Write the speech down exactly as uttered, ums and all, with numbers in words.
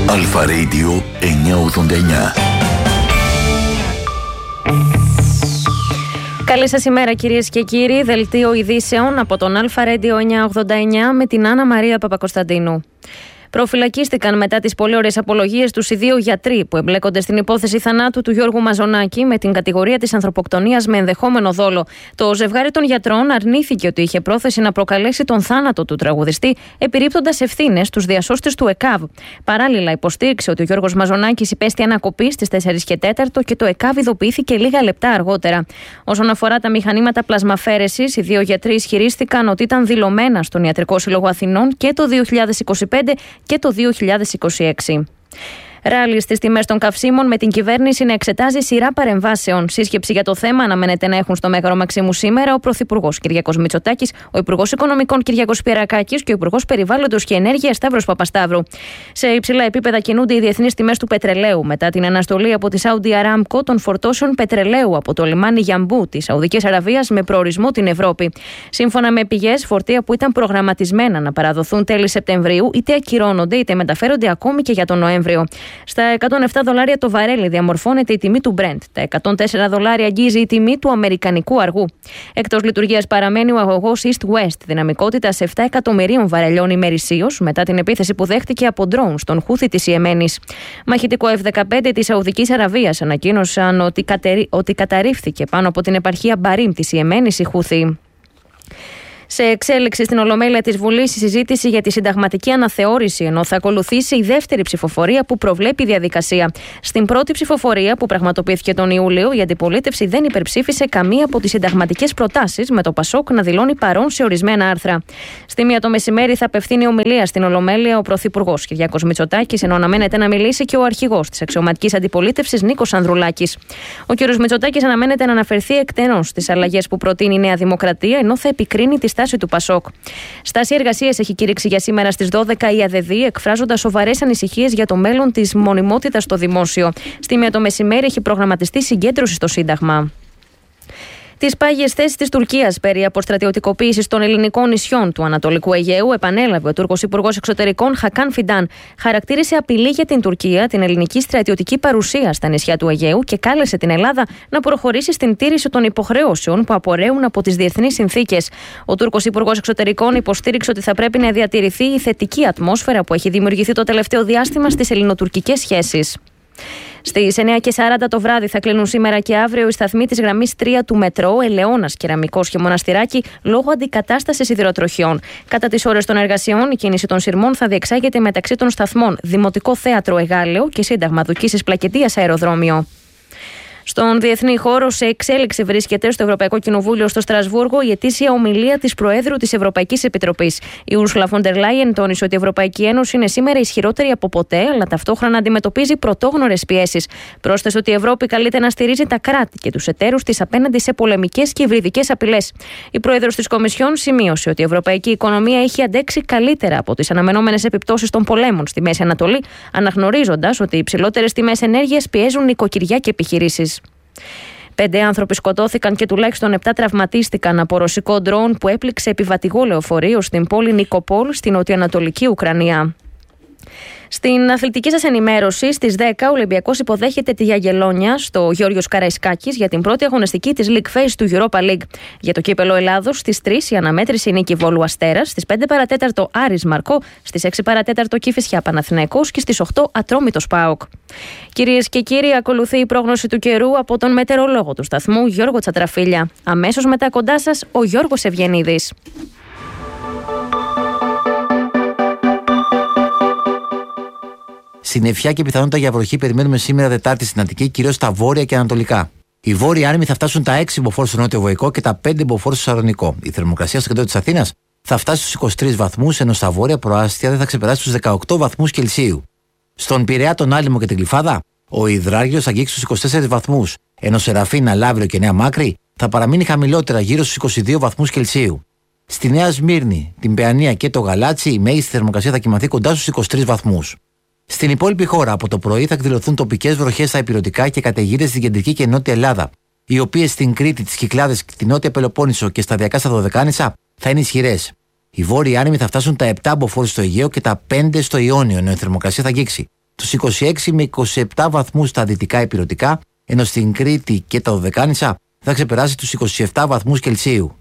Αλφα Radio εννιακόσια ογδόντα εννιά. Καλή σας ημέρα κυρίες και κύριοι. Δελτίο ειδήσεων από τον Αλφα Radio εννιακόσια ογδόντα εννιά με την Άννα Μαρία Παπακοσταντίνου. Προφυλακίστηκαν μετά τις πολύ ωραίες απολογίες τους οι δύο γιατροί που εμπλέκονται στην υπόθεση θανάτου του Γιώργου Μαζονάκη με την κατηγορία της ανθρωποκτονίας με ενδεχόμενο δόλο. Το ζευγάρι των γιατρών αρνήθηκε ότι είχε πρόθεση να προκαλέσει τον θάνατο του τραγουδιστή, επιρρύπτοντας ευθύνες στους διασώστες του ΕΚΑΒ. Παράλληλα, υποστήριξε ότι ο Γιώργος Μαζονάκης υπέστη ανακοπή στις τέσσερις και τέσσερα και το ΕΚΑΒ ειδοποιήθηκε λίγα λεπτά αργότερα. Όσον αφορά τα μηχανήματα πλασμαφέρεσης, οι δύο γιατροί ισχυρίστηκαν ότι ήταν δηλωμένα στον Ιατρικό Σύλλογο Αθηνών και το δύο χιλιάδες είκοσι πέντε και το δύο χιλιάδες είκοσι έξι. Ράλι στις τιμές των καυσίμων με την κυβέρνηση να εξετάζει σειρά παρεμβάσεων. Σύσκεψη για το θέμα αναμένεται να έχουν στο Μέγαρο Μαξίμου σήμερα ο Πρωθυπουργός Κυριάκος Μητσοτάκης, ο Υπουργός Οικονομικών Κυριάκος Πιερακάκης και ο Υπουργός Περιβάλλοντος και Ενέργειας Σταύρος Παπασταύρου. Σε υψηλά επίπεδα κινούνται οι διεθνείς τιμές του πετρελαίου μετά την αναστολή από τη Saudi Aramco των φορτώσεων πετρελαίου από το λιμάνι Γιαμπού της Σαουδικής Αραβίας με προορισμό την Ευρώπη. Σύμφωνα με πηγές, φορτία που ήταν προγραμματισμένα να παραδοθούν τέλη Σεπτεμβρίου είτε ακυρώνονται είτε μεταφέρονται ακόμη και για τον Νοέμβριο. Στα εκατόν επτά δολάρια το βαρέλι διαμορφώνεται η τιμή του Brent. Τα εκατόν τέσσερα δολάρια αγγίζει η τιμή του αμερικανικού αργού. Εκτός λειτουργίας παραμένει ο αγωγός East-West δυναμικότητας επτά εκατομμυρίων βαρελιών ημερησίως μετά την επίθεση που δέχτηκε από ντρόουν στον Χούθι της Ιεμένης. Μαχητικό εφ δεκαπέντε της Σαουδικής Αραβίας ανακοίνωσαν ότι, κατερι... ότι καταρρίφθηκε πάνω από την επαρχία Μπαρίμ της Ιεμένης η Χούθι. Σε εξέλιξη στην Ολομέλεια της Βουλής η συζήτηση για τη συνταγματική αναθεώρηση, ενώ θα ακολουθήσει η δεύτερη ψηφοφορία που προβλέπει η διαδικασία. Στην πρώτη ψηφοφορία, που πραγματοποιήθηκε τον Ιούλιο, η αντιπολίτευση δεν υπερψήφισε καμία από τις συνταγματικές προτάσεις, με το Πασόκ να δηλώνει παρόν σε ορισμένα άρθρα. Στη μία το μεσημέρι θα απευθύνει ομιλία στην Ολομέλεια ο Πρωθυπουργός Κυριάκος Μητσοτάκης, ενώ αναμένεται να μιλήσει και ο αρχηγός της αξιωματικής αντιπολίτευσης Νίκος Ανδρουλάκης. Ο κ. Μητσοτάκης αναμένεται να αναφερθεί εκτενώς στις αλλαγές που προτείνει η Νέα Δημοκρατία, ενώ θα επικρίνει τη στάση του Πασόκ. Στάση εργασίας έχει κηρύξει για σήμερα στις δώδεκα η ΑΔΕΔΗ, εκφράζοντας σοβαρές ανησυχίες για το μέλλον της μονιμότητας στο δημόσιο. Στη μία το μεσημέρι έχει προγραμματιστεί συγκέντρωση στο Σύνταγμα. Τις πάγιες θέσεις της Τουρκίας περί αποστρατιωτικοποίησης των ελληνικών νησιών του Ανατολικού Αιγαίου επανέλαβε ο Τούρκος Υπουργός Εξωτερικών Χακάν Φιντάν. Χαρακτήρισε απειλή για την Τουρκία την ελληνική στρατιωτική παρουσία στα νησιά του Αιγαίου και κάλεσε την Ελλάδα να προχωρήσει στην τήρηση των υποχρεώσεων που απορρέουν από τις διεθνείς συνθήκες. Ο Τούρκος Υπουργός Εξωτερικών υποστήριξε ότι θα πρέπει να διατηρηθεί η θετική ατμόσφαιρα που έχει δημιουργηθεί το τελευταίο διάστημα στις ελληνοτουρκικές σχέσεις. Στις εννιά και σαράντα το βράδυ θα κλείνουν σήμερα και αύριο οι σταθμοί της γραμμής τρία του μετρό Ελαιώνας, Κεραμικός και Μοναστηράκι λόγω αντικατάστασης σιδηροτροχιών. Κατά τις ώρες των εργασιών, η κίνηση των σειρμών θα διεξάγεται μεταξύ των σταθμών Δημοτικό Θέατρο Εγάλεο και Σύνταγμα Δουκίσης Πλακετίας Αεροδρόμιο. Στον διεθνή χώρο, σε εξέλιξη βρίσκεται στο Ευρωπαϊκό Κοινοβούλιο στο Στρασβούργο η ετήσια ομιλία της Προέδρου της Ευρωπαϊκής Επιτροπής. Η Ursula von der Leyen τόνισε ότι η Ευρωπαϊκή Ένωση είναι σήμερα ισχυρότερη από ποτέ, αλλά ταυτόχρονα αντιμετωπίζει πρωτόγνωρες πιέσεις. Πρόσθεσε ότι η Ευρώπη καλείται να στηρίζει τα κράτη και τους εταίρους της απέναντι σε πολεμικές και υβριδικές απειλές. Η Πρόεδρος της Κομισιόν σημείωσε ότι η ευρωπαϊκή οικονομία έχει αντέξει καλύτερα από τις αναμενόμενες επιπτώσεις των πολέμων στη Μέση Ανατολή, αναγνωρίζοντας ότι οι υψηλότερες τιμές ενέργειας πιέζουν νοικοκυριά και επιχειρήσεις. Πέντε άνθρωποι σκοτώθηκαν και τουλάχιστον επτά τραυματίστηκαν από ρωσικό ντρόουν που έπληξε επιβατηγό λεωφορείο στην πόλη Νικοπόλ στην νοτιοανατολική Ουκρανία. Στην αθλητική σας ενημέρωση, στις δέκα ο Ολυμπιακός υποδέχεται τη Γιαγγελόνια στο Γιώργος Καραϊσκάκης για την πρώτη αγωνιστική της League Phase του Europa League. Για το κύπελο Ελλάδος, στις τρεις η αναμέτρηση νίκη Βόλου Αστέρας, στις πέντε παρατέταρτο Άρης Μαρκό, στις έξι παρατέταρτο Κηφισιά Παναθηναϊκός και στις οκτώ Ατρόμητος ΠΑΟΚ. Κυρίες και κύριοι, ακολουθεί η πρόγνωση του καιρού από τον μετεωρολόγο του σταθμού Γιώργο Τσατραφίλια. Αμέσως μετά κοντά σας ο Γιώργος Ευγενίδης. Συννεφιά και πιθανότητα για βροχή περιμένουμε σήμερα Δετάρτη στην Αττική, κυρίως στα βόρεια και ανατολικά. Οι βόρειοι άνεμοι θα φτάσουν τα έξι μποφόρ στο νότιο Βοϊκό και τα πέντε μποφόρ στο Σαλονικό. Η θερμοκρασία στο κέντρο της Αθήνας θα φτάσει στους είκοσι τρεις βαθμούς, ενώ στα βόρεια προάστια δεν θα ξεπεράσει τους δεκαοκτώ βαθμούς Κελσίου. Στον Πειραιά, τον Άλυμο και την Γλυφάδα, ο υδράργυρος θα αγγίξει στους είκοσι τέσσερις βαθμούς, ενώ σε Ραφίνα, Λαύριο και Νέα Μάκρη θα παραμείνει χαμηλότερα γύρω στους είκοσι δύο βαθμούς Κελσίου. Στη Νέα Σμύρνη, την Παιανία και το Γαλάτσι, η μέγιστη θερμοκρασία θα κοιμαθεί κοντά στους είκοσι τρεις βαθμούς. Στην υπόλοιπη χώρα, από το πρωί θα εκδηλωθούν τοπικές βροχές στα ηπειρωτικά και καταιγίδες στην κεντρική και νότια Ελλάδα, οι οποίες στην Κρήτη, τις Κυκλάδες, τη νότια Πελοπόννησο και σταδιακά στα Δωδεκάνησα θα είναι ισχυρές. Οι βόρειοι άνεμοι θα φτάσουν τα επτά μποφόρ στο Αιγαίο και τα πέντε στο Ιόνιο, ενώ η θερμοκρασία θα αγγίξει τους είκοσι έξι με είκοσι επτά βαθμούς στα δυτικά ηπειρωτικά, ενώ στην Κρήτη και τα Δωδεκάνησα θα ξεπεράσει τους είκοσι επτά βαθμούς Κελσίου.